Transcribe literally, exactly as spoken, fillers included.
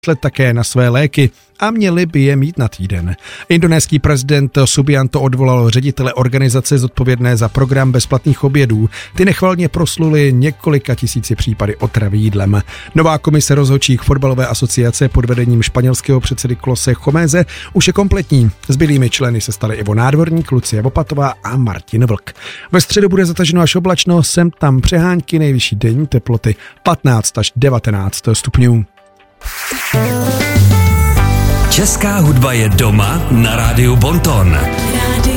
myslet také na své léky a měli by je mít na týden. Indonéský prezident Subianto odvolal ředitele organizace zodpovědné za program bezplatných obědů. Ty nechvalně prosluli několika tisíci případy otravy jídlem. Nová komise rozhodčích fotbalové asociace pod vedením španělského předsedy Klose Chomeze už je kompletní. Zbylými členy se stali Ivo Nádvorník, Lucie Vopatová a Martin Vlk. Ve středu bude zataženo až oblačno, sem tam přehánky, nejvyšší denní teploty patnáct až devatenáct stupňů. Česká hudba je doma na rádiu Bonton.